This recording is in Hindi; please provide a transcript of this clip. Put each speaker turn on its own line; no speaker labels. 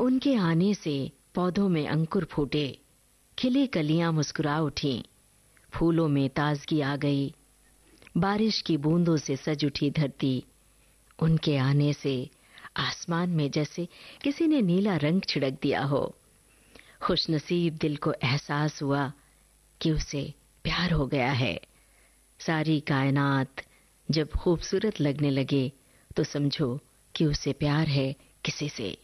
उनके आने से पौधों में अंकुर फूटे, खिली कलियां मुस्कुरा उठी, फूलों में ताजगी आ गई, बारिश की बूंदों से सज उठी धरती। उनके आने से आसमान में जैसे किसी ने नीला रंग छिड़क दिया हो। खुशनसीब दिल को एहसास हुआ कि उसे प्यार हो गया है। सारी कायनात जब खूबसूरत लगने लगे तो समझो कि उसे प्यार है किसी से।